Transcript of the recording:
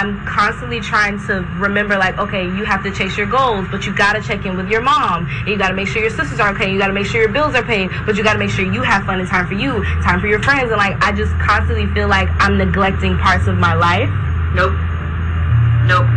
I'm constantly trying to remember, like, okay, you have to chase your goals, but you got to check in with your mom. And you got to make sure your sisters are okay. You got to make sure your bills are paid, but you got to make sure you have fun and time for you, time for your friends. And, like, I just constantly feel like I'm neglecting parts of my life. Nope.